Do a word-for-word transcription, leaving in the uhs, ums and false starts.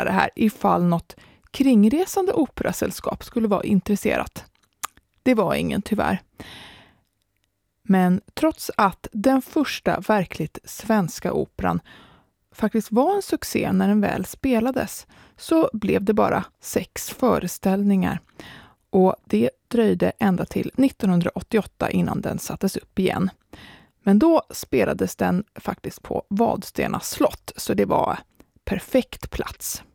kolla det här ifall något kringresande operasällskap skulle vara intresserat. Det var ingen tyvärr. Men trots att den första verkligt svenska operan faktiskt var en succé när den väl spelades, så blev det bara sex föreställningar. Och det dröjde ända till nittonhundraåttioåtta innan den sattes upp igen. Men då spelades den faktiskt på Vadstena slott, så det var perfekt plats.